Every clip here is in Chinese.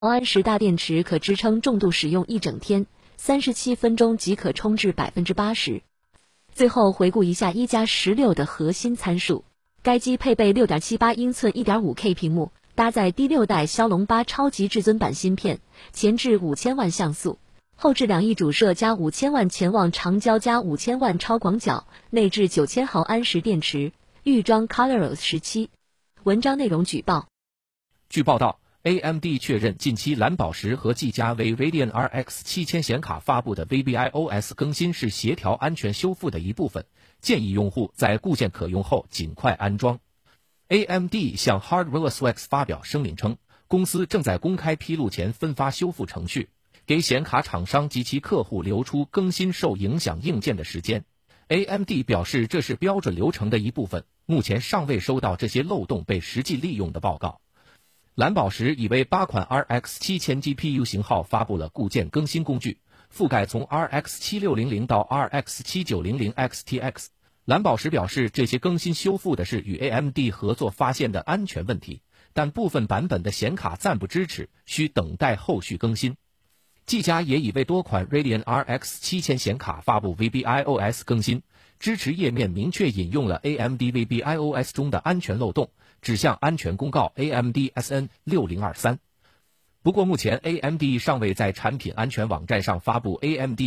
安时大电池可支撑重度使用一整天，37分钟即可充至80%。最后回顾一下1+16的核心参数，该机配备6.78英寸 1.5K 屏幕，搭载第6代骁龙8超级至尊版芯片，前置5000万像素，后置2亿主摄加5000万潜望长焦加5000万超广角，内置9000毫安时电池，预装 ColorOS 17。文章内容举报。 据报道，AMD 确认近期蓝宝石和技嘉为 Radeon RX 7000显卡发布的 VBIOS 更新是协调安全修复的一部分，建议用户在固件可用后尽快安装。AMD 向 HardwareSwax 发表声明称，公司正在公开披露前分发修复程序，给显卡厂商及其客户留出更新受影响硬件的时间。AMD 表示这是标准流程的一部分，目前尚未收到这些漏洞被实际利用的报告。蓝宝石已为8款 RX 7000 GPU 型号发布了固件更新工具，覆盖从 RX 7600到 RX 7900 XTX。蓝宝石表示，这些更新修复的是与 AMD 合作发现的安全问题，但部分版本的显卡暂不支持，需等待后续更新。技嘉也已为多款 Radeon RX 7000显卡发布 VBIOS 更新，支持页面明确引用了 AMD VBIOS 中的安全漏洞，指向安全公告 AMD SN6023。不过目前 AMD 尚未在产品安全网站上发布 AMD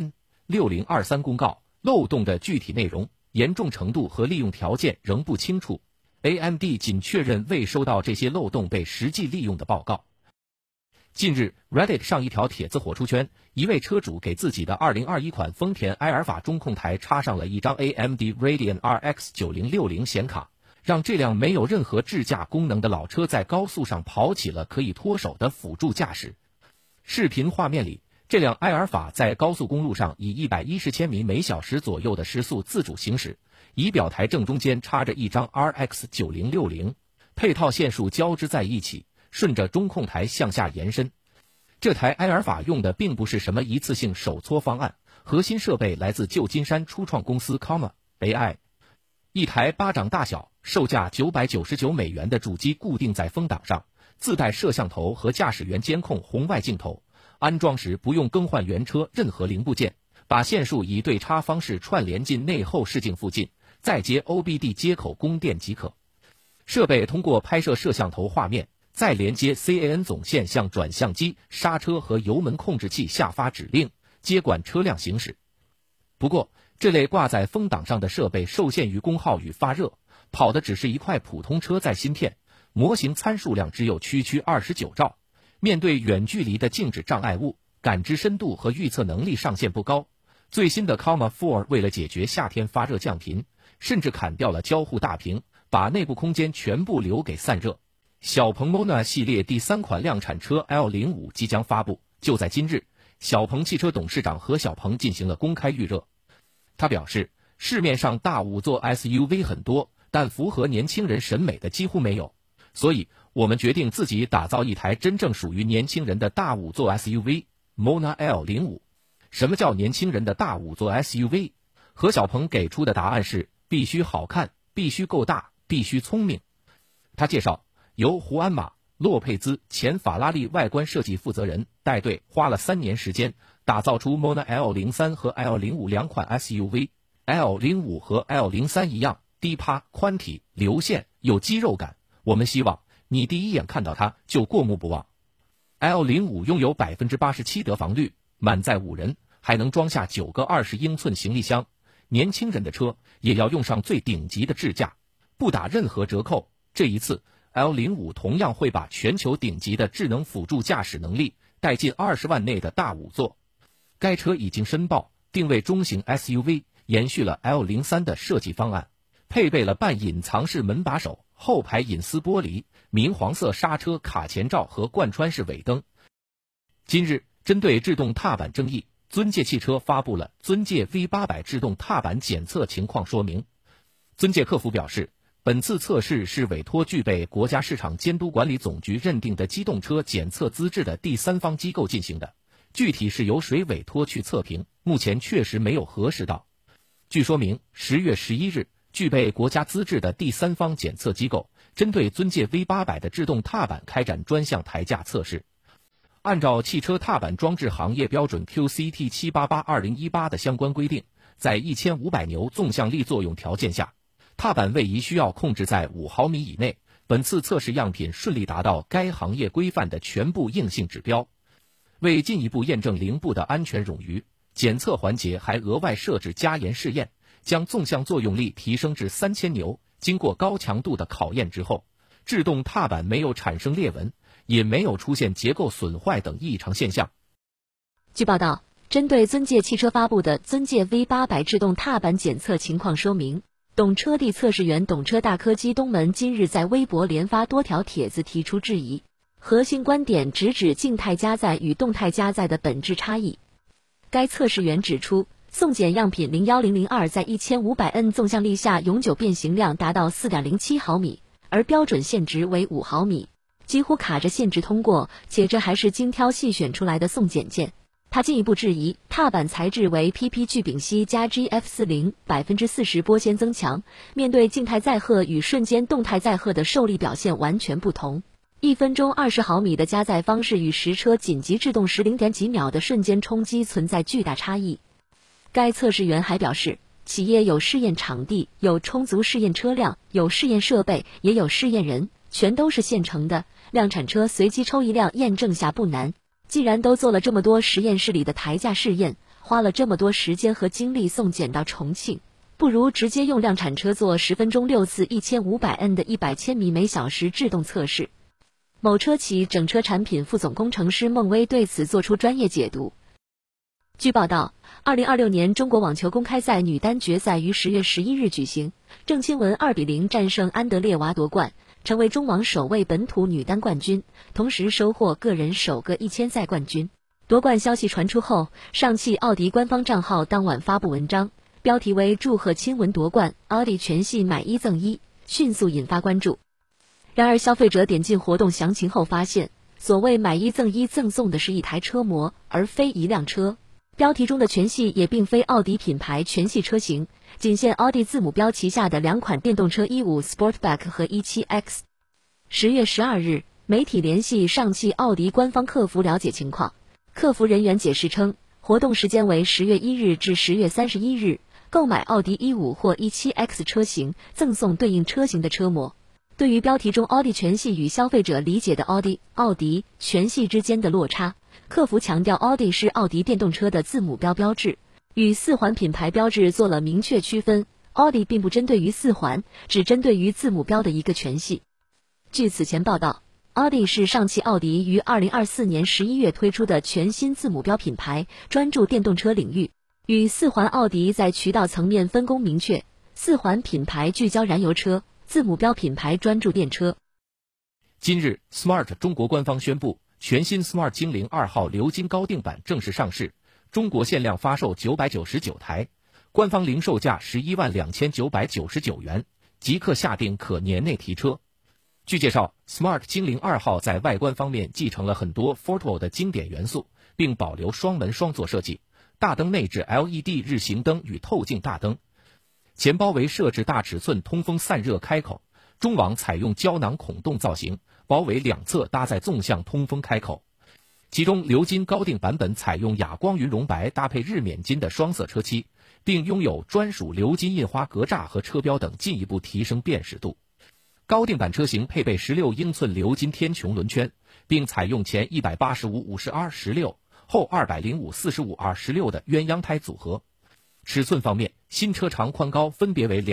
SN6023 公告，漏洞的具体内容、严重程度和利用条件仍不清楚。AMD 仅确认未收到这些漏洞被实际利用的报告。近日 Reddit 上一条帖子火出圈，一位车主给自己的2021款丰田埃尔法中控台插上了一张 AMD Radeon RX 9060显卡，让这辆没有任何智驾功能的老车在高速上跑起了可以脱手的辅助驾驶。视频画面里，这辆埃尔法在高速公路上以110千米每小时左右的时速自主行驶，仪表台正中间插着一张 RX 9060，配套线束交织在一起，顺着中控台向下延伸。这台埃尔法用的并不是什么一次性手搓方案，核心设备来自旧金山初创公司 Comma AI。一台巴掌大小、售价999美元的主机固定在风挡上，自带摄像头和驾驶员监控红外镜头。安装时不用更换原车任何零部件，把线束以对插方式串联进内后视镜附近，再接 OBD 接口供电即可。设备通过拍摄摄像头画面，再连接 CAN 总线向转向机、刹车和油门控制器下发指令，接管车辆行驶。不过，这类挂在风挡上的设备受限于功耗与发热，跑的只是一块普通车载芯片，模型参数量只有区29兆。面对远距离的静止障碍物，感知深度和预测能力上限不高。最新的 Comma 4为了解决夏天发热降频，甚至砍掉了交互大屏，把内部空间全部留给散热。小鹏 Mona 系列第3款量产车 L05 即将发布，就在今日，小鹏汽车董事长何小鹏进行了公开预热。他表示，市面上大5座 SUV 很多，但符合年轻人审美的几乎没有，所以我们决定自己打造一台真正属于年轻人的大5座 SUV Mona L05。什么叫年轻人的大5座 SUV？ 何小鹏给出的答案是必须好看，必须够大，必须聪明。他介绍，由胡安马、洛佩兹前法拉利外观设计负责人带队，花了3年时间打造出 Mona L03 和 L05 两款 SUV。L05 和 L03 一样，低趴、宽体、流线，有肌肉感。我们希望你第一眼看到它就过目不忘。L05 拥有 87% 得房率，满载5人，还能装下9个20英寸行李箱。年轻人的车也要用上最顶级的智驾，不打任何折扣。这一次 L05 同样会把全球顶级的智能辅助驾驶能力带进20万内的大5座。该车已经申报定位中型 SUV， 延续了 L03 的设计方案，配备了半隐藏式门把手、后排隐私玻璃、明黄色刹车卡钳罩和贯穿式尾灯。今日，针对制动踏板争议，尊界汽车发布了尊界 V800 制动踏板检测情况说明。尊界客服表示，本次测试是委托具备国家市场监督管理总局认定的机动车检测资质的第三方机构进行的，具体是由谁委托去测评，目前确实没有核实到。据说明，10月11日，具备国家资质的第三方检测机构针对尊界 V800 的制动踏板开展专项台架测试。 按照汽车踏板装置行业标准 QCT 788-2018的相关规定，在1500牛纵向力作用条件下，踏板位移需要控制在5毫米以内。本次测试样品顺利达到该行业规范的全部硬性指标。为进一步验证零部的安全冗余，检测环节还额外设置加严试验，将纵向作用力提升至3000牛。经过高强度的考验之后，制动踏板没有产生裂纹，也没有出现结构损坏等异常现象。 据报道，针对尊界汽车发布的尊界 V800 制动踏板检测情况说明，懂车帝测试员懂车大科技东门今日在微博连发多条帖子提出质疑，核心观点直指静态加载与动态加载的本质差异。该测试员指出，送检样品01002在 1500N 纵向力下永久变形量达到 4.07 毫米，而标准限值为5毫米，几乎卡着限值通过，且这还是精挑细选出来的送检件。他进一步质疑，踏板材质为 PP 聚丙烯加 GF40 40%玻纤增强，面对静态载荷与瞬间动态载荷的受力表现完全不同。1分钟20毫米的加载方式与实车紧急制动时0点几秒的瞬间冲击存在巨大差异。该测试员还表示，企业有试验场地，有充足试验车辆，有试验设备，也有试验人，全都是现成的，量产车随机抽一辆验证下不难。既然都做了这么多实验室里的台架试验，花了这么多时间和精力送检到重庆，不如直接用量产车做10分钟6次 1500N 的100千米每小时制动测试。某车企整车产品副总工程师孟威对此作出专业解读。据报道，2026年中国网球公开赛女单决赛于10月11日举行，郑钦文2-0战胜安德烈娃夺冠，成为中网首位本土女单冠军，同时收获个人首个1000赛冠军。夺冠消息传出后，上汽奥迪官方账号当晚发布文章，标题为祝贺钦文夺冠，奥迪全系买1赠1，迅速引发关注。然而消费者点进活动详情后发现，所谓买1赠1赠送的是一台车模，而非一辆车。标题中的全系也并非奥迪品牌全系车型，仅限奥迪字母标旗下的2款电动车15 Sportback 和 17X。10月12日，媒体联系上汽奥迪官方客服了解情况，客服人员解释称，活动时间为10月1日至10月31日，购买奥迪15或 17X 车型，赠送对应车型的车模。对于标题中奥迪全系与消费者理解的奥迪全系之间的落差，客服强调奥迪是奥迪电动车的字母标志，与4环品牌标志做了明确区分，奥迪并不针对于4环，只针对于字母标的一个全系。据此前报道，奥迪是上汽奥迪于2024年11月推出的全新字母标品牌，专注电动车领域，与4环奥迪在渠道层面分工明确，4环品牌聚焦燃油车，字母标品牌专注电车。 今日 ，Smart 中国官方宣布，全新 Smart 精灵2号鎏金高定版正式上市，中国限量发售999台，官方零售价112999元，即刻下定可年内提车。据介绍 ，Smart 精灵2号在外观方面继承了很多 Fortwo 的经典元素，并保留双门双座设计，大灯内置 LED 日行灯与透镜大灯。前包围设置大尺寸通风散热开口，中网采用胶囊孔洞造型，包围两侧搭载纵向通风开口。其中鎏金高定版本采用哑光云绒白搭配日冕金的双色车漆，并拥有专属鎏金印花格栅和车标等，进一步提升辨识度。高定版车型配备16英寸鎏金天穹轮圈，并采用前185/50R16，后205/45R16的鸳鸯胎组合。尺寸方面，新车长宽高分别为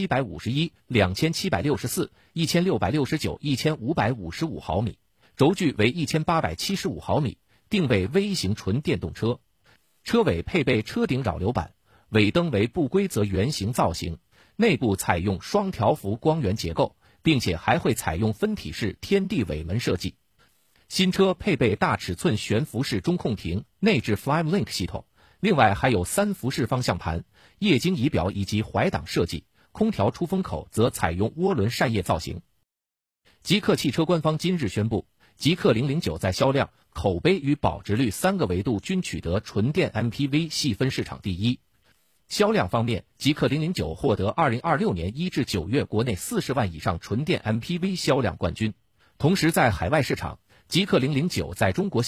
2751、2764、1669、1555毫米，轴距为1875毫米，定位微型纯电动车。车尾配备车顶扰流板，尾灯为不规则圆形造型，内部采用双条幅光源结构，并且还会采用分体式天地尾门设计。新车配备大尺寸悬浮式中控屏，内置 FlymeLink 系统，另外还有3辐式方向盘、液晶仪表以及怀档设计，空调出风口则采用涡轮扇叶造型。极氪汽车官方今日宣布，极氪009在销量、口碑与保值率3个维度均取得纯电 MPV 细分市场第一。销量方面，极氪009获得2026年1至9月国内40万以上纯电 MPV 销量冠军。同时在海外市场，极氪009在中国